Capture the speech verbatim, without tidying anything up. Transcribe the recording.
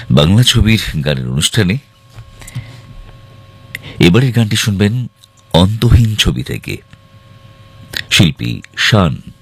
বাংলা ছবির গানের অনুষ্ঠানে এবারের গানটি শুনবেন অন্তহীন ছবি থেকে। শিল্পী শান।